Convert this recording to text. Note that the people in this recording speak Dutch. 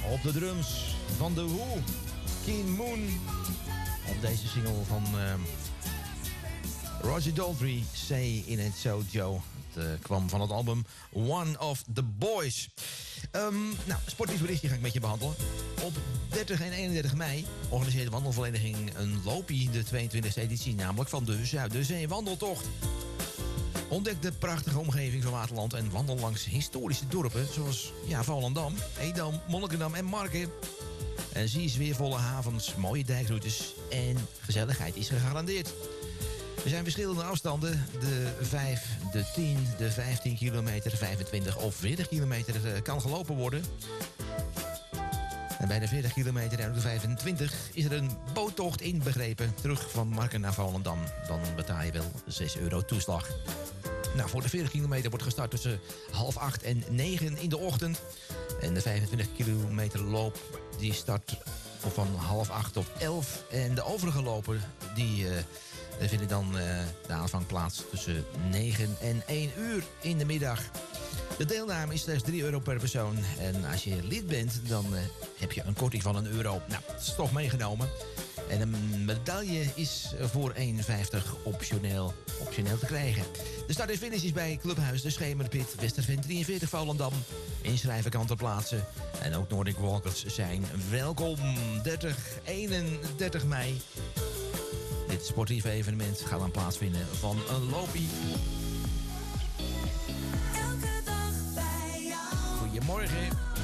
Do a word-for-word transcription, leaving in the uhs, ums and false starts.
Op de drums van The Who, Keen Moon. Op deze single van uh, Roger Daltrey, Say In It So Joe. Het uh, kwam van het album One of the Boys. Um, nou, sportnieuwsberichtje ga ik met je behandelen. Op dertig en eenendertig mei organiseert de wandelvereniging een loopie, de tweeëntwintigste editie, namelijk van de Zuiderzee Wandeltocht. Ontdek de prachtige omgeving van Waterland en wandel langs historische dorpen zoals ja, Volendam, Edam, Monnikendam en Marken. En zie sfeervolle havens, mooie dijkroutes en gezelligheid is gegarandeerd. Er zijn verschillende afstanden. De vijf, de tien, de vijftien kilometer, vijfentwintig of veertig kilometer kan gelopen worden. En bij de veertig kilometer en ook de vijfentwintig is er een boottocht inbegrepen. Terug van Marken naar Volendam. Dan betaal je wel zes euro toeslag. Nou, voor de veertig kilometer wordt gestart tussen half acht en negen in de ochtend. En de vijfentwintig kilometer loop die start van half acht tot elf. En de overige lopen die uh, vinden dan uh, de aanvang plaats tussen negen en één uur in de middag. De deelname is slechts drie euro per persoon. En als je lid bent, dan uh, heb je een korting van een euro. Nou, dat is toch meegenomen. En een medaille is voor één euro vijftig optioneel, optioneel te krijgen. De start en finish is bij Clubhuis De Schemerpit, Westerveen drieënveertig Volendam. Inschrijven kan ter plaatse. En ook Nordic Walkers zijn welkom. dertig, eenendertig mei. Dit sportieve evenement gaat dan plaatsvinden van een loopie. Elke dag bij jou. Goedemorgen.